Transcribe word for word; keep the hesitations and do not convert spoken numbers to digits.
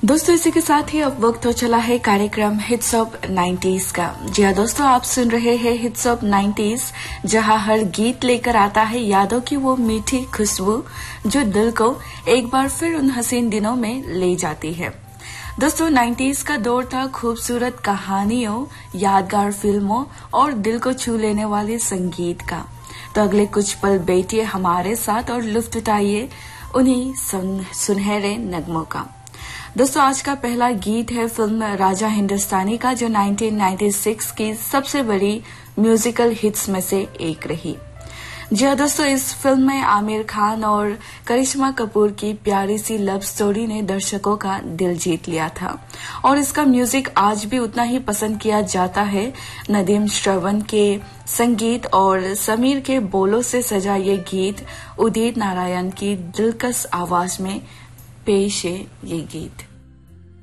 दोस्तों इसी के साथ ही अब वक्त हो चला है कार्यक्रम हिट्स ऑफ नाइंटीज़ का। जी हाँ दोस्तों, आप सुन रहे हैं हिट्स ऑफ नाइंटीज़, जहां हर गीत लेकर आता है यादों की वो मीठी खुशबू जो दिल को एक बार फिर उन हसीन दिनों में ले जाती है। दोस्तों नाइंटीज़ का दौर था खूबसूरत कहानियों, यादगार फिल्मों और दिल को छू लेने वाले संगीत का। तो अगले कुछ पल बैठिए हमारे साथ और लुत्फ उठाइए उन्हीं सुनहरे नगमों का। दोस्तों आज का पहला गीत है फिल्म राजा हिंदुस्तानी का, जो उन्नीस सौ छियानवे की सबसे बड़ी म्यूजिकल हिट्स में से एक रही। जी हाँ दोस्तों, इस फिल्म में आमिर खान और करिश्मा कपूर की प्यारी सी लव स्टोरी ने दर्शकों का दिल जीत लिया था और इसका म्यूजिक आज भी उतना ही पसंद किया जाता है। नदीम श्रवण के संगीत और समीर के बोलों से सजा ये गीत उदित नारायण की दिलकश आवाज में पेश है ये गीत।